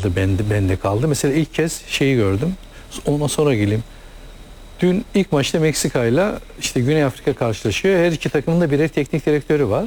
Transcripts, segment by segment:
kaldı, bende kaldı. Mesela ilk kez şeyi gördüm. Ondan sonra geleyim. Dün ilk maçta Meksika ile işte Güney Afrika karşılaşıyor. Her iki takımın da birer teknik direktörü var.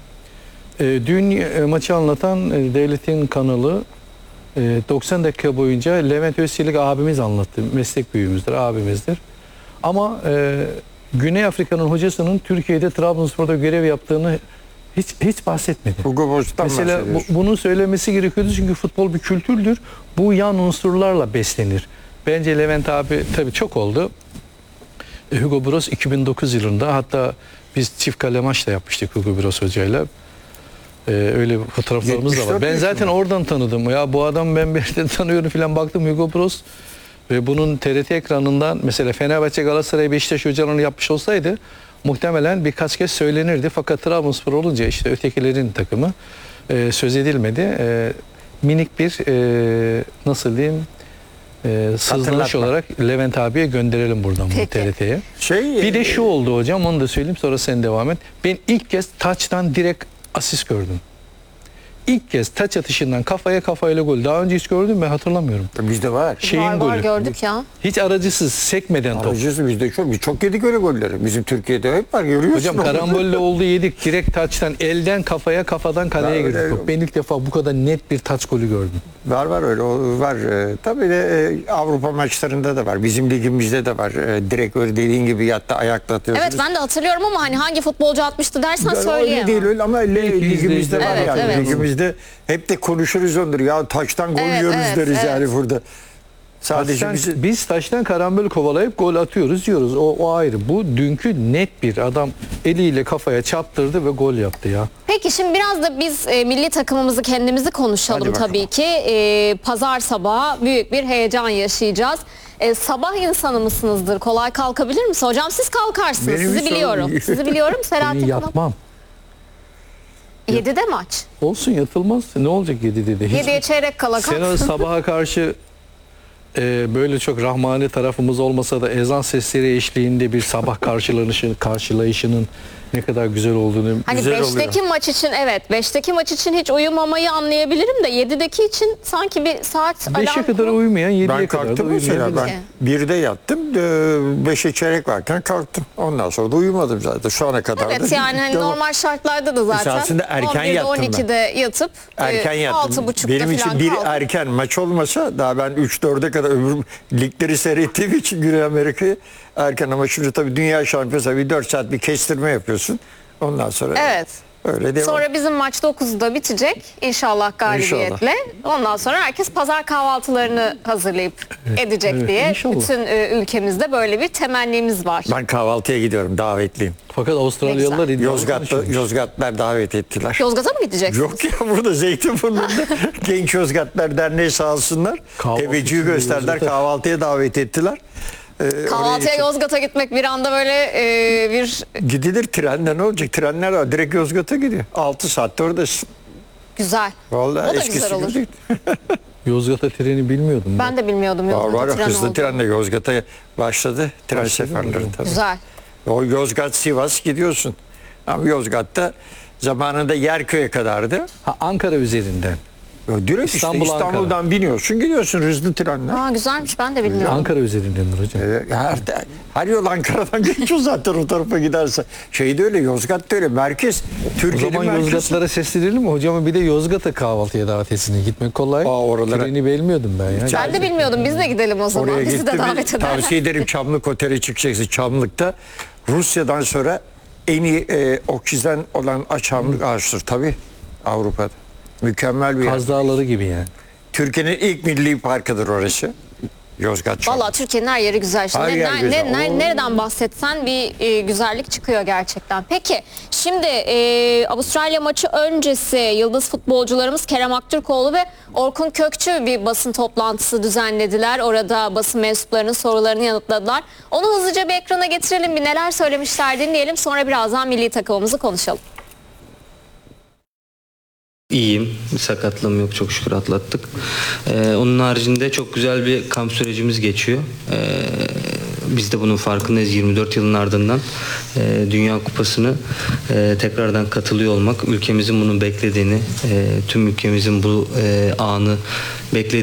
Dün maçı anlatan devletin kanalı 90 dakika boyunca Levent Özçelik abimiz anlattı. Meslek büyüğümüzdür, abimizdir. Ama Güney Afrika'nın hocasının Türkiye'de Trabzonspor'da görev yaptığını hiç bahsetmedi. Hugo Boss'tan mesela bunu söylemesi gerekiyordu çünkü futbol bir kültürdür. Bu yan unsurlarla beslenir. Bence Levent abi tabii çok oldu. Hugo Bros 2009 yılında, hatta biz çift kale maç da yapmıştık Hugo Bros hocayla. Öyle fotoğraflarımız da var. Ben zaten oradan tanıdım. Ya bu adam ben bir yerden tanıyorum falan, baktım Hugo Bros. Ve bunun TRT ekranından mesela Fenerbahçe, Galatasaray, Beşiktaş hocalarını yapmış olsaydı muhtemelen birkaç kez söylenirdi. Fakat Trabzonspor olunca işte ötekilerin takımı söz edilmedi. Minik bir nasıl diyeyim sızlanış olarak Levent abiye gönderelim buradan bu TRT'ye. Bir de şu oldu hocam, onu da söyleyeyim sonra sen devam et. Ben ilk kez taçtan direkt asist gördüm. İlk kez taç atışından kafayla gol. Daha önce hiç gördüm mü hatırlamıyorum. Bizde var. Var gördük ya. Hiç aracısız, sekmeden top. Aracısız bizde çok yedik öyle golleri. Bizim Türkiye'de hep var, görüyorsun. Hocam karambolle oldu, yedik. Direkt taçtan, elden kafaya, kafadan kaleye girdik. Ben ilk defa bu kadar net bir taç golü gördüm. Var öyle var. Tabii de Avrupa maçlarında da var. Bizim ligimizde de var. Direkt öyle dediğin gibi yatta ayakta atıyorsunuz. Evet, ben de hatırlıyorum ama hani hangi futbolcu atmıştı dersen söyleyemem. Öyle değil öyle ama ligimizde var evet, yani. Evet. Ligimizde hep de konuşuruz onları. Ya taçtan gol yiyoruz deriz yani burada. Sadece biz taştan karambol kovalayıp gol atıyoruz diyoruz. O ayrı. Bu dünkü net bir adam eliyle kafaya çarptırdı ve gol yaptı ya. Peki şimdi biraz da biz milli takımımızı kendimizi konuşalım tabii ki. Pazar sabahı büyük bir heyecan yaşayacağız. Sabah insanı mısınızdır? Kolay kalkabilir misin? Hocam siz kalkarsınız. Sizi biliyorum. Sizi biliyorum. Ben yatmam. 7'de maç. Olsun, yatılmaz. Ne olacak 7'de? 7'ye çeyrek kala kalk. Sen sabaha karşı böyle çok rahmani tarafımız olmasa da ezan sesleri eşliğinde bir sabah karşılayışının ne kadar güzel olduğunu, hani güzel 5'teki maç için 5'teki maç için hiç uyumamayı anlayabilirim de 7'deki için sanki bir saat 5'e kadar uyumayan 7'ye kadar da mesela ben 1'de yattım, 5'e çeyrek varken kalktım. Ondan sonra da uyumadım zaten şu ana kadar. Evet yani hani normal şartlarda da zaten aslında erken 11'de yattım 12'de yatıp erken yattım. 6.30'da Benim için falan bir kaldım. erken maç olmasa daha ben 3-4'e kadar öbür ligleri seyrettiğim için Güney Amerika'yı erken, ama şimdi tabii dünya şampiyonası bir 4 saat bir kestirme yapıyorsun. Ondan sonra öyle devam. Sonra bizim maç 9'da bitecek inşallah galibiyetle. Ondan sonra herkes pazar kahvaltılarını hazırlayıp edecek diye. İnşallah. Bütün ülkemizde böyle bir temennimiz var. Ben kahvaltıya gidiyorum, davetliyim. Fakat Avustralyalılar Yozgatlar davet ettiler. Yozgat'a mı gideceksiniz? Yok ya, burada Zeytinburnu'nda Genç Yozgatlar Derneği sağ olsunlar. Teveccühü gösterdiler, kahvaltıya davet ettiler. Kahvaltıya Yozgat'a gitmek bir anda böyle bir... Gidilir trenle, ne olacak? Trenler var, direkt Yozgat'a gidiyor. 6 saatte oradasın. Güzel. Vallahi o da eskisi güzel olur. gibi. Yozgat'a treni bilmiyordum. Ben de bilmiyordum Yozgat'a tren hızlı oldu. trenle Yozgat'a başladı. Tren seferleri tabii. Güzel. O Yozgat, Sivas gidiyorsun. Ama Yozgat'ta zamanında Yerköy'e kadardı. Ankara üzerinden. Direkt İstanbul'dan biniyorsun, gidiyorsun hızlı trenle. Güzelmiş, ben de bilmiyorum. Ankara üzerindendir hocam. Her yol Ankara'dan geçiyor zaten o tarafa giderse. Şeyde öyle, Yozgat'ta öyle. Merkez, Türkiye'nin O zaman Yozgatlara seslenelim mi? Hocam bir de Yozgat'a kahvaltıya davet etsin. Gitmek kolay. Oralara... Treni bilmiyordum ben ya. Ben de bilmiyordum. Biz de gidelim o zaman. Oraya Bizi de davet ederler. Tavsiye ederim, Çamlık Otel'e çıkacaksın. Çamlık'ta Rusya'dan sonra en iyi oksijen olan çamlık ağaçtır tabii Avrupa'da. Mükemmel bir yer. Kaz Dağları gibi yani. Türkiye'nin ilk milli parkıdır orası. Yozgat Çamlık. Valla Türkiye'nin her yeri güzel. Şimdi nereden bahsetsen bir güzellik çıkıyor gerçekten. Peki şimdi Avustralya maçı öncesi yıldız futbolcularımız Kerem Aktürkoğlu ve Orkun Kökçü bir basın toplantısı düzenlediler. Orada basın mensuplarının sorularını yanıtladılar. Onu hızlıca bir ekrana getirelim, bir neler söylemişler dinleyelim. Sonra birazdan milli takımımızı konuşalım. İyiyim. Sakatlığım yok. Çok şükür atlattık. Onun haricinde çok güzel bir kamp sürecimiz geçiyor. Biz de bunun farkındayız. 24 yılın ardından Dünya Kupası'nı tekrardan katılıyor olmak, ülkemizin bunu beklediğini, tüm ülkemizin bu anı beklediğini